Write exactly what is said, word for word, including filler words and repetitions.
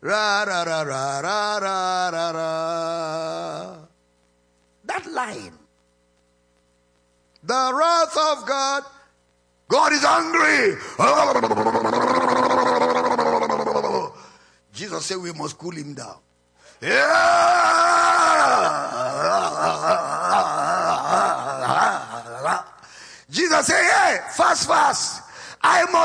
Ra, ra, ra, ra, ra, ra, ra, ra. That line. The wrath of God. God is angry. Jesus said we must cool him down. Jesus said, hey, fast, fast. I must